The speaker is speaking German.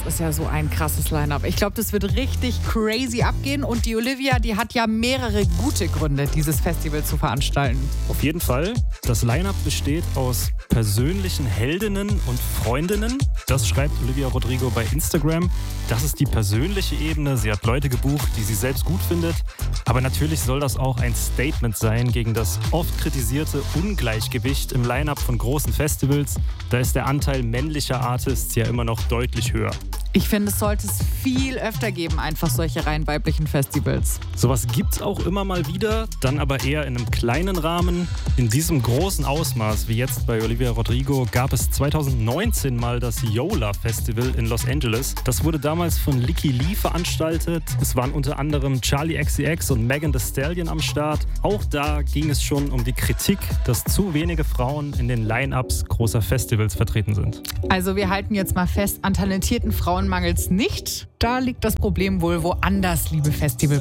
ist ja so ein krasses Line-Up. Ich glaube, das wird richtig crazy abgehen. Und die Olivia, die hat ja mehrere gute Gründe, dieses Festival zu veranstalten. Auf jeden Fall. Das Line-Up besteht aus persönlichen Heldinnen und Freundinnen. Das schreibt Olivia Rodrigo bei Instagram. Das ist die persönliche Ebene. Sie hat Leute gebucht, die sie selbst gut findet. Aber natürlich soll das auch ein Statement sein gegen das oft kritisierte Ungleichgewicht im Line-Up von großen Festivals. Da ist der Anteil männlicher Artists ja immer noch deutlich höher. Ich finde, es sollte es viel öfter geben, einfach solche rein weiblichen Festivals. Sowas gibt's auch immer mal wieder, dann aber eher in einem kleinen Rahmen. In diesem großen Ausmaß wie jetzt bei Olivia Rodrigo gab es 2019 mal das Yola Festival in Los Angeles. Das wurde damals von Licky Lee veranstaltet. Es waren unter anderem Charli XCX und Megan Thee Stallion am Start. Auch da ging es schon um die Kritik, dass zu wenige Frauen in den Line-Ups großer Festivals vertreten sind. Also wir halten jetzt mal fest, an talentierten Frauen mangelt es nicht. Da liegt das Problem wohl woanders, liebe Festival.